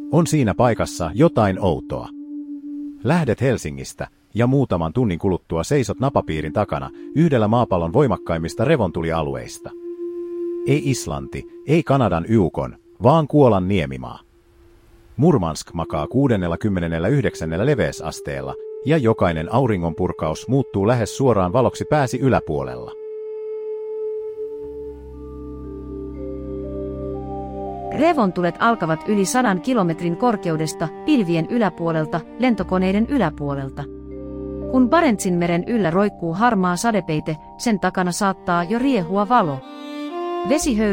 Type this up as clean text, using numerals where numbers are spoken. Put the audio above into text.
On siinä paikassa jotain outoa. Lähdet Helsingistä ja muutaman tunnin kuluttua seisot napapiirin takana yhdellä maapallon voimakkaimmista revontulialueista. Ei Islanti, ei Kanadan Yukon, vaan Kuolan niemimaa. Murmansk makaa 69. leveysasteella ja jokainen auringonpurkaus muuttuu lähes suoraan valoksi pääsi yläpuolella. Revontulet alkavat yli 100 kilometrin korkeudesta, pilvien yläpuolelta, lentokoneiden yläpuolelta. Kun Barentsinmeren yllä roikkuu harmaa sadepeite, sen takana saattaa jo riehua valo.